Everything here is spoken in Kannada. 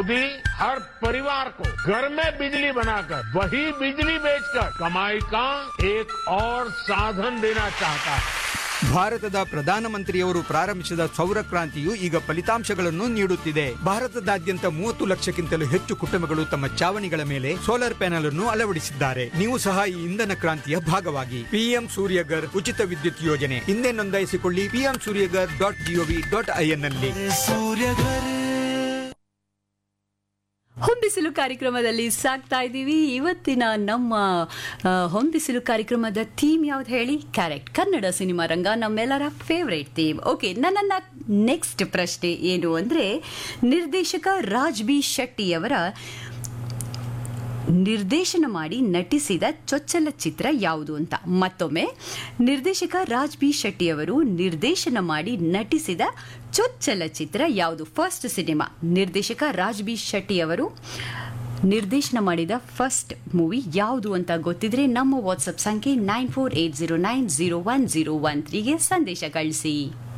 मोदी हर परिवार को घर में बिजली बनाकर वही बिजली बेचकर कमाई का एक और साधन देना चाहता है। ಭಾರತದ ಪ್ರಧಾನಮಂತ್ರಿಯವರು ಪ್ರಾರಂಭಿಸಿದ ಸೌರ ಕ್ರಾಂತಿಯು ಈಗ ಫಲಿತಾಂಶಗಳನ್ನು ನೀಡುತ್ತಿದೆ. ಭಾರತದಾದ್ಯಂತ 30 ಲಕ್ಷಕ್ಕಿಂತಲೂ ಹೆಚ್ಚು ಕುಟುಂಬಗಳು ತಮ್ಮ ಚಾವಣಿಗಳ ಮೇಲೆ ಸೋಲಾರ್ ಪ್ಯಾನೆಲ್ ಅನ್ನು ಅಳವಡಿಸಿದ್ದಾರೆ. ನೀವು ಸಹ ಈ ಇಂಧನ ಕ್ರಾಂತಿಯ ಭಾಗವಾಗಿ. ಪಿಎಂ ಸೂರ್ಯಗರ್ ಉಚಿತ ವಿದ್ಯುತ್ ಯೋಜನೆ ಹಿಂದೆ ನೋಂದಾಯಿಸಿಕೊಳ್ಳಿ. pmsuryagar.gov.in ನಲ್ಲಿ. ಹೊಂಬಿಸಿಲು ಕಾರ್ಯಕ್ರಮದಲ್ಲಿ ಸಾಕ್ತಾ ಇದ್ದೀವಿ. ಇವತ್ತಿನ ನಮ್ಮ ಹೊಂಬಿಸಿಲು ಕಾರ್ಯಕ್ರಮದ ಥೀಮ್ ಯಾವ್ದು ಹೇಳಿ? ಕರೆಕ್ಟ್, ಕನ್ನಡ ಸಿನಿಮಾ ರಂಗ, ನಮ್ಮೆಲ್ಲರ ಫೇವ್ರೇಟ್ ಥೀಮ್. ಓಕೆ, ನನ್ನ ನೆಕ್ಸ್ಟ್ ಪ್ರಶ್ನೆ ಏನು ಅಂದರೆ, ನಿರ್ದೇಶಕ ರಾಜ್ ಬಿ ಶೆಟ್ಟಿಯವರ ನಿರ್ದೇಶನ ಮಾಡಿ ನಟಿಸಿದ ಚೊಚ್ಚಲ ಚಿತ್ರ ಯಾವುದು ಅಂತ. ಮತ್ತೊಮ್ಮೆ, ನಿರ್ದೇಶಕ ರಾಜ್ ಬಿ ಶೆಟ್ಟಿಯವರು ನಿರ್ದೇಶನ ಮಾಡಿ ನಟಿಸಿದ ಚೊಚ್ಚಲ ಚಿತ್ರ ಯಾವುದು? ಫಸ್ಟ್ ಸಿನಿಮಾ ನಿರ್ದೇಶಕ ರಾಜ್ ಬಿ ಶೆಟ್ಟಿಯವರು ನಿರ್ದೇಶನ ಮಾಡಿದ ಫಸ್ಟ್ ಮೂವಿ ಯಾವುದು ಅಂತ ಗೊತ್ತಿದ್ರೆ ನಮ್ಮ ವಾಟ್ಸಪ್ ಸಂಖ್ಯೆ 9480901013ಗೆ ಸಂದೇಶ ಕಳಿಸಿ.